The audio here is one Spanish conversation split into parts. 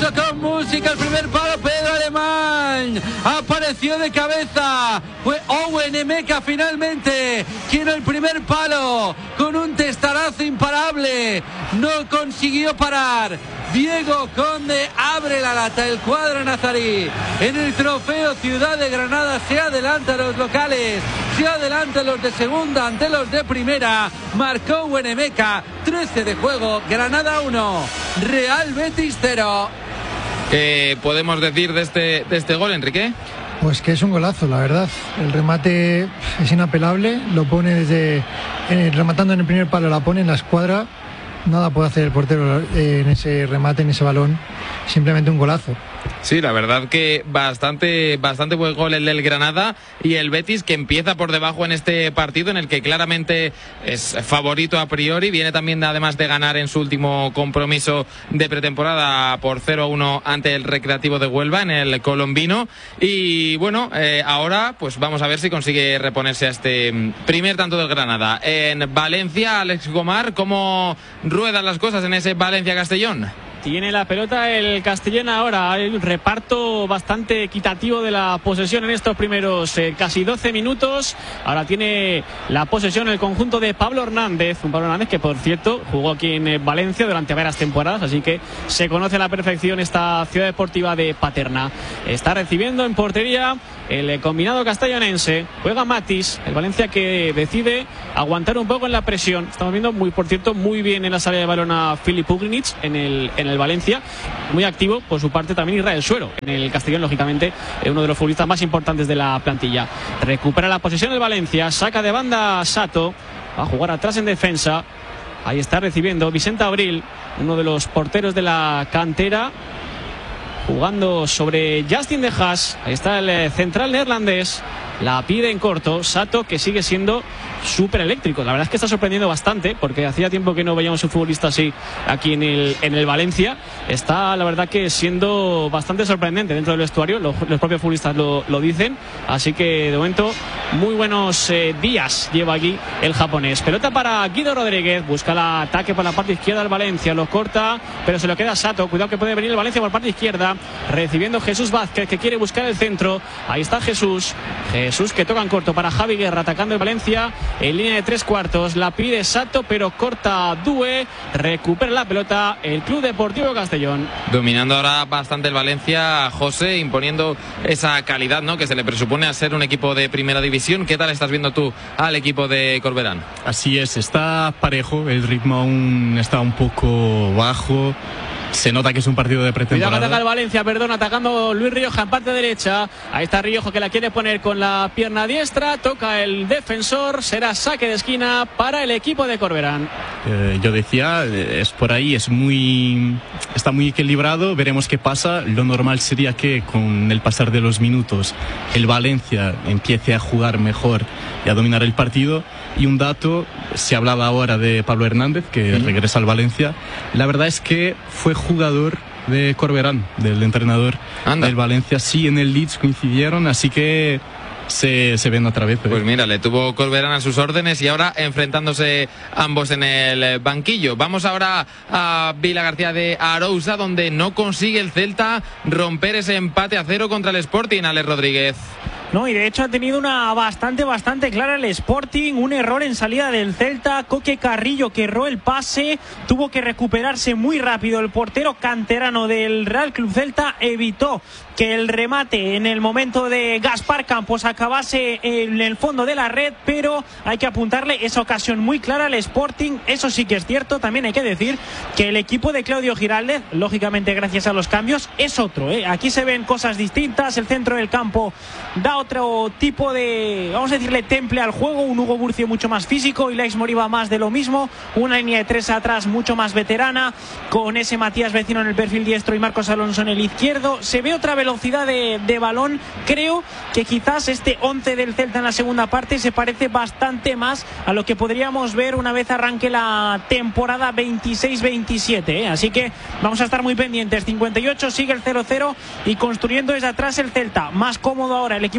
Puesto con música el primer palo, Pedro Alemán apareció de cabeza, fue Owen Emeka finalmente quien el primer palo con un testarazo imparable no consiguió parar. Diego Conde abre la lata, el cuadro nazarí en el trofeo Ciudad de Granada. Se adelantan los locales, se adelantan los de segunda ante los de primera. Marcó Owen Emeka, 13 de juego, Granada 1, Real Betis 0. ¿Qué podemos decir de este gol, Enrique? Pues que es un golazo, la verdad. El remate es inapelable, lo pone rematando en el primer palo, la pone en la escuadra. Nada puede hacer el portero en ese remate, en ese balón. Simplemente un golazo. Sí, la verdad que bastante buen gol el del Granada, y el Betis que empieza por debajo en este partido en el que claramente es favorito a priori. Viene también además de ganar en su último compromiso de pretemporada por 0-1 ante el Recreativo de Huelva en el Colombino. Y bueno, ahora pues vamos a ver si consigue reponerse a este primer tanto del Granada. En Valencia, Alex Gomar, ¿cómo ruedan las cosas en ese Valencia-Castellón? Tiene la pelota el Castellón ahora. Hay un reparto bastante equitativo de la posesión en estos primeros casi 12 minutos. Ahora tiene la posesión el conjunto de Pablo Hernández. Un Pablo Hernández que, por cierto, jugó aquí en Valencia durante varias temporadas, así que se conoce a la perfección esta ciudad deportiva de Paterna. Está recibiendo en portería el combinado castellonense. Juega Matis, el Valencia que decide aguantar un poco en la presión. Estamos viendo, por cierto, muy bien en la salida de balón a Filip Uglinic en el Valencia. Muy activo por su parte también Israel Suero en el Castellón, lógicamente uno de los futbolistas más importantes de la plantilla. Recupera la posesión el Valencia, saca de banda Sato, va a jugar atrás en defensa. Ahí está recibiendo Vicente Abril, uno de los porteros de la cantera, jugando sobre Justin De Haas. Ahí está el central neerlandés, la pide en corto. Sato, que sigue siendo súper eléctrico. La verdad es que está sorprendiendo bastante, porque hacía tiempo que no veíamos un futbolista así aquí en el Valencia. Está, la verdad, que siendo bastante sorprendente dentro del vestuario. Los propios futbolistas lo dicen. Así que de momento muy buenos días lleva aquí el japonés. Pelota para Guido Rodríguez, busca el ataque por la parte izquierda del Valencia, lo corta, pero se lo queda Sato. Cuidado que puede venir el Valencia por parte izquierda, recibiendo Jesús Vázquez, que quiere buscar el centro. Ahí está Jesús que toca en corto para Javi Guerra, atacando el Valencia en línea de 3/4. La pide Sato, pero corta Due. Recupera la pelota el Club Deportivo Castellón. Dominando ahora bastante el Valencia, José, imponiendo esa calidad, ¿no?, que se le presupone a ser un equipo de primera división. ¿Qué tal estás viendo tú al equipo de Corberán? Así es, está parejo, el ritmo aún está un poco bajo. Se nota que es un partido de pretemporada. Cuidado que ataca el Valencia, atacando Luis Rioja en parte derecha. Ahí está Rioja, que la quiere poner con la pierna diestra. Toca el defensor, será saque de esquina para el equipo de Corberán. Yo decía, es por ahí, está muy equilibrado. Veremos qué pasa. Lo normal sería que con el pasar de los minutos el Valencia empiece a jugar mejor y a dominar el partido. Y un dato, se hablaba ahora de Pablo Hernández, que regresa al Valencia. La verdad es que fue jugador de Corberán, del entrenador del Valencia. Sí, en el Leeds coincidieron, así que se ven otra vez. Pues mira, le tuvo Corberán a sus órdenes, y ahora enfrentándose ambos en el banquillo. Vamos ahora a Vila García de Arousa, donde no consigue el Celta romper ese empate a 0 contra el Sporting, Alex Rodríguez. No, y de hecho ha tenido una bastante clara el Sporting, un error en salida del Celta. Coque Carrillo, que erró el pase, tuvo que recuperarse muy rápido. El portero canterano del Real Club Celta evitó que el remate en el momento de Gaspar Campos acabase en el fondo de la red, pero hay que apuntarle esa ocasión muy clara al Sporting. Eso sí que es cierto. También hay que decir que el equipo de Claudio Giraldez, lógicamente gracias a los cambios, es otro, ¿eh? Aquí se ven cosas distintas. El centro del campo da otro tipo de, vamos a decirle, temple al juego. Un Hugo Burcio mucho más físico y Laix Moriba más de lo mismo. Una línea de 3 atrás mucho más veterana, con ese Matías Vecino en el perfil diestro y Marcos Alonso en el izquierdo. Se ve otra velocidad de balón. Creo que quizás este 11 del Celta en la segunda parte se parece bastante más a lo que podríamos ver una vez arranque la temporada 26-27, ¿eh? Así que vamos a estar muy pendientes. 58, sigue el 0-0 y construyendo desde atrás el Celta. Más cómodo ahora el equipo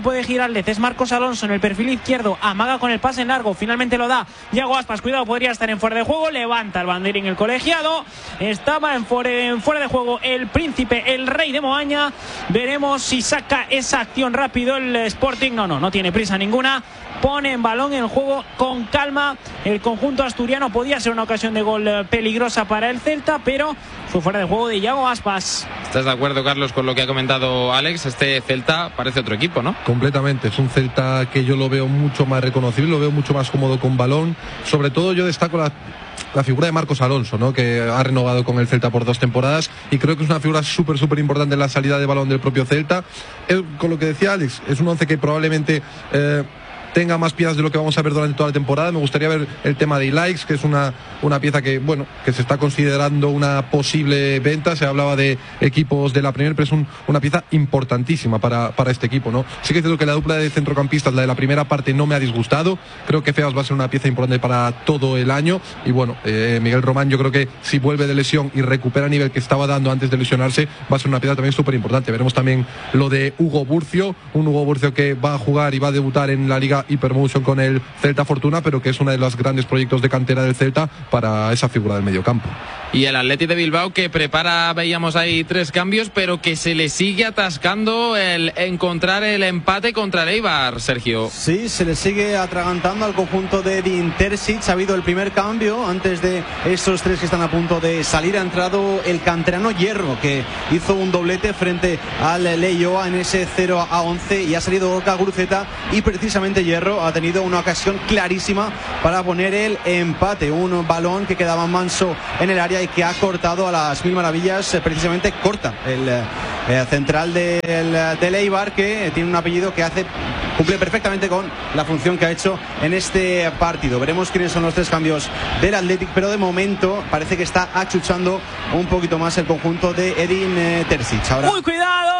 equipo de Giraldez. Es Marcos Alonso en el perfil izquierdo, amaga con el pase en largo, finalmente lo da Yago Aspas, cuidado, podría estar en fuera de juego, levanta el banderín el colegiado, estaba en fuera de juego el príncipe, el rey de Moaña. Veremos si saca esa acción rápido el Sporting. No tiene prisa ninguna, pone en balón en juego con calma el conjunto asturiano. Podía ser una ocasión de gol peligrosa para el Celta, pero fue fuera de juego de Yago Aspas. ¿Estás de acuerdo, Carlos, con lo que ha comentado Alex? Este Celta parece otro equipo, ¿no? Completamente, es un Celta que yo lo veo mucho más reconocible, lo veo mucho más cómodo con balón. Sobre todo yo destaco la figura de Marcos Alonso, ¿no? Que ha renovado con el Celta por 2 temporadas y creo que es una figura súper importante en la salida de balón del propio Celta. Con lo que decía Alex, es un once que probablemente tenga más piezas de lo que vamos a ver durante toda la temporada. Me gustaría ver el tema de Ilaix, que es una pieza que se está considerando una posible venta. Se hablaba de equipos de la Premier, pero es una pieza importantísima para este equipo, ¿no? Sí que es cierto que la dupla de centrocampistas, la de la primera parte, no me ha disgustado. Creo que Febas va a ser una pieza importante para todo el año. Y Miguel Román, yo creo que si vuelve de lesión y recupera el nivel que estaba dando antes de lesionarse, va a ser una pieza también súper importante. Veremos también lo de Hugo Burcio, un Hugo Burcio que va a jugar y va a debutar en la Liga Hypermotion con el Celta Fortuna, pero que es uno de los grandes proyectos de cantera del Celta para esa figura del mediocampo. Y el Athletic de Bilbao, que prepara, veíamos ahí 3 cambios, pero que se le sigue atascando el encontrar el empate contra el Eibar, Sergio. Sí, se le sigue atragantando al conjunto de Edin Terzic. Ha habido el primer cambio antes de estos 3 que están a punto de salir. Ha entrado el canterano Hierro, que hizo un doblete frente al Leioa en ese 0-11, y ha salido Gorka Guruceta, y precisamente Hierro ha tenido una ocasión clarísima para poner el empate. Un balón que quedaba manso en el área y que ha cortado a las mil maravillas, precisamente corta el central del Eibar, que tiene un apellido que cumple perfectamente con la función que ha hecho en este partido. Veremos quiénes son los 3 cambios del Athletic, pero de momento parece que está achuchando un poquito más el conjunto de Edin Terzic. Ahora... ¡Uy,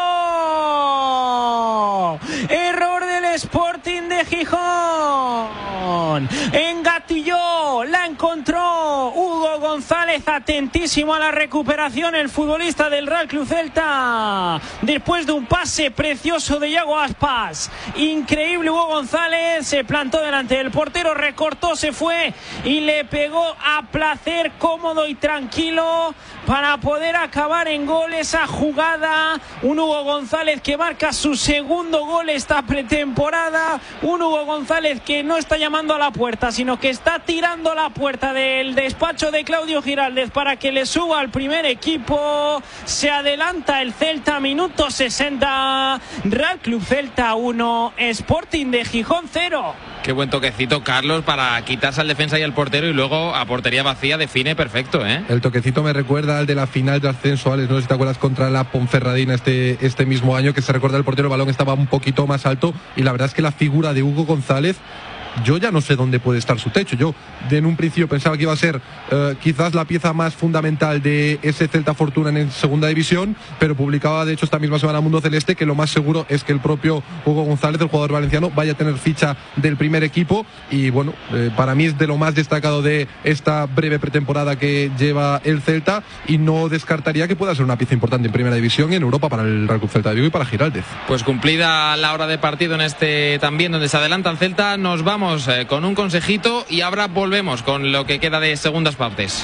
cuidado! Error del Sporting de Gijón. Engatilló, la encontró Hugo González, atentísimo a la recuperación el futbolista del Real Club Celta, después de un pase precioso de Yago Aspas. Increíble, Hugo González se plantó delante del portero, recortó, se fue y le pegó a placer, cómodo y tranquilo, para poder acabar en gol esa jugada. Un Hugo González que marca su segundo gol esta pretemporada, un Hugo González que no está llamando a la puerta, sino que está tirando a la puerta del despacho de Claudio Giraldez para que le suba al primer equipo. Se adelanta el Celta, minuto 60, Real Club Celta 1, Sporting de Gijón 0. Qué buen toquecito, Carlos, para quitarse al defensa y al portero, y luego a portería vacía define perfecto, ¿eh? El toquecito me recuerda al de la final de ascenso, Alex, no sé si te acuerdas, contra la Ponferradina este mismo año, que se recuerda el portero, el balón estaba un poquito más alto, y la verdad es que la figura de Hugo González, yo ya no sé dónde puede estar su techo. Yo en un principio pensaba que iba a ser quizás la pieza más fundamental de ese Celta Fortuna en segunda división, pero publicaba de hecho esta misma semana Mundo Celeste que lo más seguro es que el propio Hugo González, el jugador valenciano, vaya a tener ficha del primer equipo. Y para mí es de lo más destacado de esta breve pretemporada que lleva el Celta, y no descartaría que pueda ser una pieza importante en primera división y en Europa para el Real Club Celta de Vigo y para Giraldez. Pues cumplida la hora de partido en este también donde se adelanta el Celta, nos vamos con un consejito y ahora volvemos con lo que queda de segundas partes.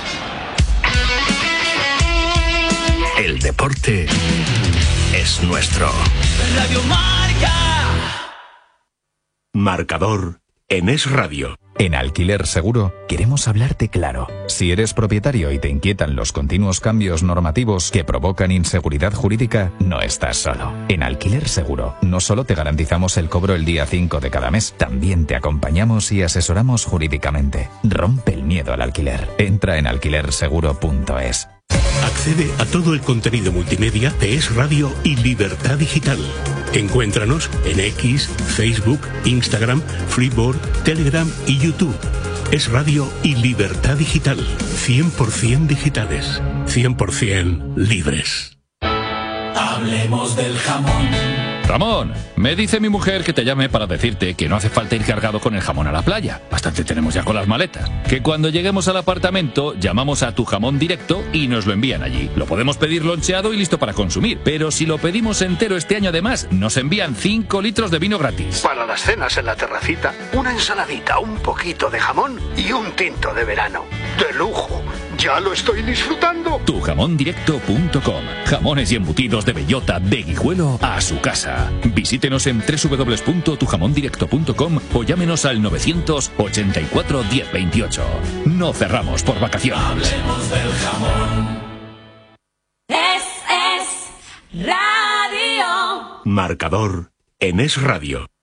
El deporte es nuestro. Radio Marca. Marcador en Es Radio. En Alquiler Seguro queremos hablarte claro. Si eres propietario y te inquietan los continuos cambios normativos que provocan inseguridad jurídica, no estás solo. En Alquiler Seguro no solo te garantizamos el cobro el día 5 de cada mes, también te acompañamos y asesoramos jurídicamente. Rompe el miedo al alquiler. Entra en alquilerseguro.es. Accede a todo el contenido multimedia de Es Radio y Libertad Digital. Encuéntranos en X, Facebook, Instagram, Freeboard, Telegram y YouTube. Es Radio y Libertad Digital. 100% digitales. 100% libres. Hablemos del jamón. Ramón, me dice mi mujer que te llame para decirte que no hace falta ir cargado con el jamón a la playa. Bastante tenemos ya con las maletas. Que cuando lleguemos al apartamento, llamamos a Tu Jamón Directo y nos lo envían allí. Lo podemos pedir loncheado y listo para consumir. Pero si lo pedimos entero este año además, nos envían 5 litros de vino gratis. Para las cenas en la terracita, una ensaladita, un poquito de jamón y un tinto de verano. ¡De lujo! ¡Ya lo estoy disfrutando! Tujamondirecto.com. Jamones y embutidos de bellota, de Guijuelo a su casa. Visítenos en www.tujamondirecto.com o llámenos al 984 1028. No cerramos por vacaciones. Hablemos del jamón. Es Radio. Marcador en Es Radio.